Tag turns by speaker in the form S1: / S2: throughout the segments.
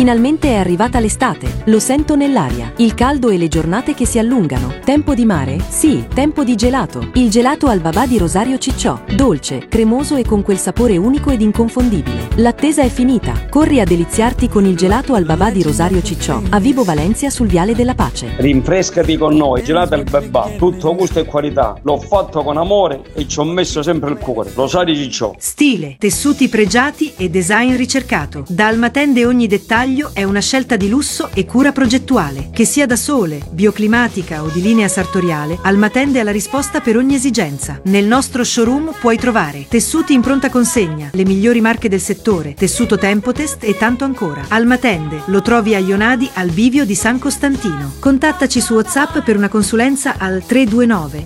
S1: Finalmente è arrivata l'estate, lo sento nell'aria, il caldo e le giornate che si allungano. Tempo di mare? Sì, tempo di gelato. Il gelato al babà di Rosario Cicciò, dolce, cremoso e con quel sapore unico ed inconfondibile. L'attesa è finita, corri a deliziarti con il gelato al babà di Rosario Cicciò, a Vibo Valencia sul Viale della Pace.
S2: Rinfrescati con noi, gelato al babà, tutto gusto e qualità. L'ho fatto con amore e ci ho messo sempre il cuore. Rosario Cicciò.
S3: Stile, tessuti pregiati e design ricercato. Da Almatende ogni dettaglio è una scelta di lusso e cura progettuale. Che sia da sole, bioclimatica o di linea sartoriale, Almatende ha la risposta per ogni esigenza. Nel nostro showroom puoi trovare tessuti in pronta consegna, le migliori marche del settore, tessuto Tempotest e tanto ancora. Almatende lo trovi a Ionadi al bivio di San Costantino. Contattaci su WhatsApp per una consulenza al 329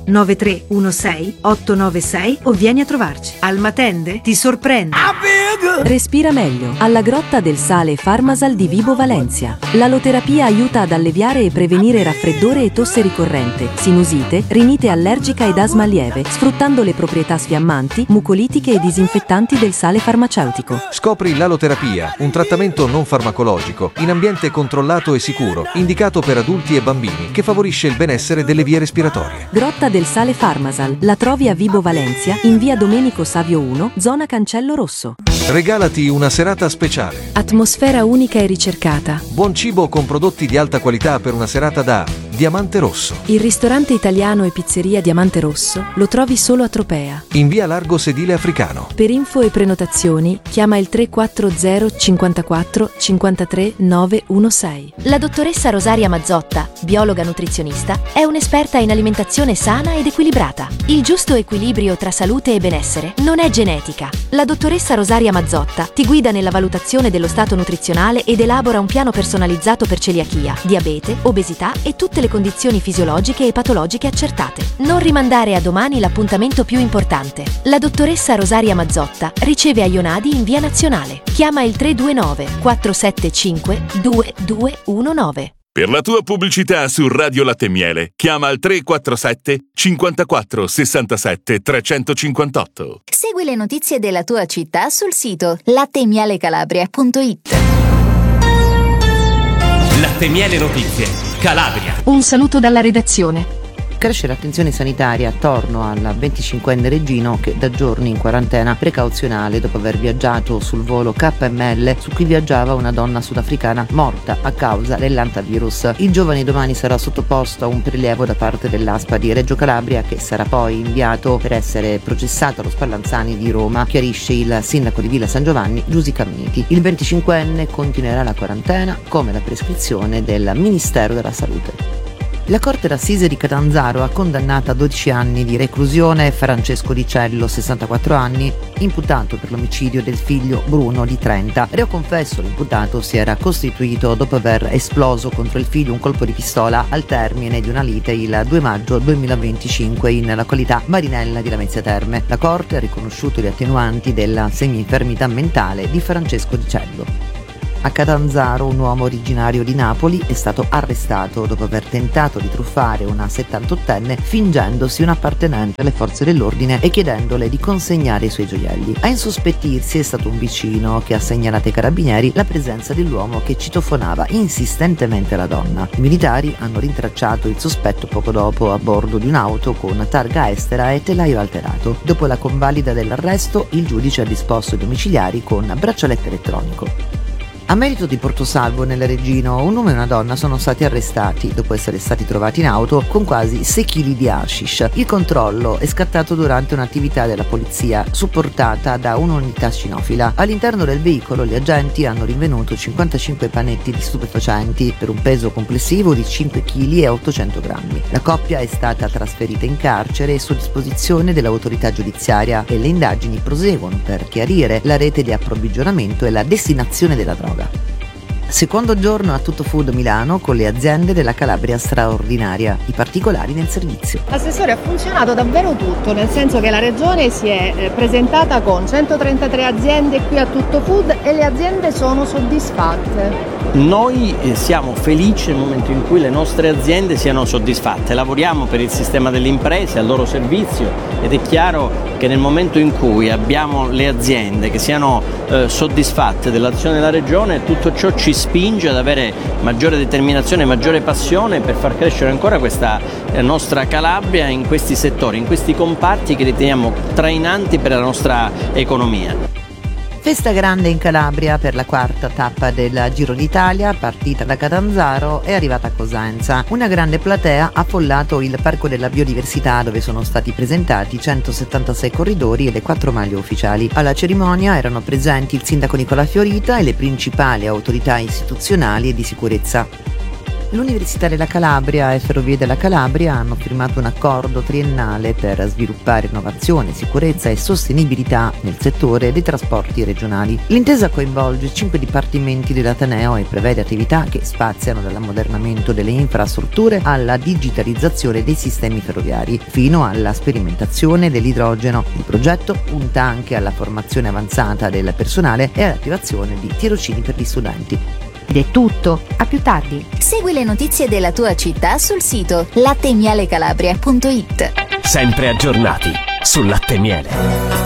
S3: 9316 896 o vieni a trovarci. Almatende ti sorprende.
S1: Respira meglio alla Grotta del Sale Farmasal di Vibo Valencia. L'aloterapia aiuta ad alleviare e prevenire raffreddore e tosse ricorrente, sinusite, rinite allergica ed asma lieve, sfruttando le proprietà sfiammanti, mucolitiche e disinfettanti del sale farmaceutico.
S4: Scopri l'aloterapia, un trattamento non farmacologico, in ambiente controllato e sicuro, indicato per adulti e bambini, che favorisce il benessere delle vie respiratorie.
S1: Grotta del Sale Farmasal, la trovi a Vibo Valencia, in via Domenico Savio 1, zona Cancello Rosso.
S4: Regalati una serata speciale.
S1: Atmosfera unica e ricercata.
S4: Buon cibo con prodotti di alta qualità per una serata da Diamante Rosso.
S1: Il ristorante italiano e pizzeria Diamante Rosso lo trovi solo a Tropea.
S4: In via Largo Sedile Africano.
S1: Per info e prenotazioni chiama il 340 54 53 916.
S5: La dottoressa Rosaria Mazzotta, biologa nutrizionista, è un'esperta in alimentazione sana ed equilibrata. Il giusto equilibrio tra salute e benessere non è genetica. La dottoressa Rosaria Mazzotta ti guida nella valutazione dello stato nutrizionale ed elabora un piano personalizzato per celiachia, diabete, obesità e tutte le condizioni fisiologiche e patologiche accertate. Non rimandare a domani l'appuntamento più importante. La dottoressa Rosaria Mazzotta riceve a Ionadi in via Nazionale. Chiama il 329 475 2219.
S6: Per la tua pubblicità su Radio Latte e Miele, chiama al 347 54 67 358.
S5: Segui le notizie della tua città sul sito latteemialecalabria.it.
S7: Latte e Miele Notizie, Calabria.
S1: Un saluto dalla redazione.
S8: Cresce l'attenzione sanitaria attorno al 25enne Reggino che da giorni in quarantena precauzionale dopo aver viaggiato sul volo KML su cui viaggiava una donna sudafricana morta a causa dell'antivirus. Il giovane domani sarà sottoposto a un prelievo da parte dell'ASPA di Reggio Calabria che sarà poi inviato per essere processato allo Spallanzani di Roma, chiarisce il sindaco di Villa San Giovanni Giusi Cammiti. Il 25enne continuerà la quarantena come la prescrizione del Ministero della Salute. La Corte d'Assise di Catanzaro ha condannato a 12 anni di reclusione Francesco Di Cello, 64 anni, imputato per l'omicidio del figlio Bruno di 30. Reo confesso, l'imputato si era costituito dopo aver esploso contro il figlio un colpo di pistola al termine di una lite il 2 maggio 2025 in località Marinella di Lamezia Terme. La Corte ha riconosciuto le attenuanti della semi-infermità mentale di Francesco Di Cello. A Catanzaro un uomo originario di Napoli è stato arrestato dopo aver tentato di truffare una 78enne fingendosi un appartenente alle forze dell'ordine e chiedendole di consegnare i suoi gioielli. A insospettirsi è stato un vicino che ha segnalato ai carabinieri la presenza dell'uomo che citofonava insistentemente la donna. I militari hanno rintracciato il sospetto poco dopo a bordo di un'auto con targa estera e telaio alterato. Dopo la convalida dell'arresto, il giudice ha disposto i domiciliari con braccialetto elettronico. A merito di Portosalvo nel Reggino, un uomo e una donna sono stati arrestati dopo essere stati trovati in auto con quasi 6 kg di hashish. Il controllo è scattato durante un'attività della polizia supportata da un'unità cinofila. All'interno del veicolo gli agenti hanno rinvenuto 55 panetti di stupefacenti per un peso complessivo di 5 kg e 800 grammi. La coppia è stata trasferita in carcere su disposizione dell'autorità giudiziaria e le indagini proseguono per chiarire la rete di approvvigionamento e la destinazione della droga. Secondo giorno a Tutto Food Milano con le aziende della Calabria straordinaria, i particolari nel servizio.
S9: Assessore, ha funzionato davvero tutto, nel senso che la regione si è presentata con 133 aziende qui a Tutto Food e le aziende sono soddisfatte.
S10: Noi siamo felici nel momento in cui le nostre aziende siano soddisfatte, lavoriamo per il sistema delle imprese, al loro servizio ed è chiaro che nel momento in cui abbiamo le aziende che siano soddisfatte dell'azione della regione, tutto ciò ci spinge ad avere maggiore determinazione, maggiore passione per far crescere ancora questa nostra Calabria in questi settori, in questi comparti che riteniamo trainanti per la nostra economia.
S8: Festa grande in Calabria per la quarta tappa del Giro d'Italia, partita da Catanzaro e arrivata a Cosenza. Una grande platea ha affollato il Parco della Biodiversità, dove sono stati presentati 176 corridori e le 4 maglie ufficiali. Alla cerimonia erano presenti il sindaco Nicola Fiorita e le principali autorità istituzionali e di sicurezza. L'Università della Calabria e Ferrovie della Calabria hanno firmato un accordo triennale per sviluppare innovazione, sicurezza e sostenibilità nel settore dei trasporti regionali. L'intesa coinvolge 5 dipartimenti dell'Ateneo e prevede attività che spaziano dall'ammodernamento delle infrastrutture alla digitalizzazione dei sistemi ferroviari, fino alla sperimentazione dell'idrogeno. Il progetto punta anche alla formazione avanzata del personale e all'attivazione di tirocini per gli studenti.
S11: Ed è tutto, a più tardi.
S12: Segui le notizie della tua città sul sito lattemialecalabria.it.
S7: Sempre aggiornati sul Latte e Miele.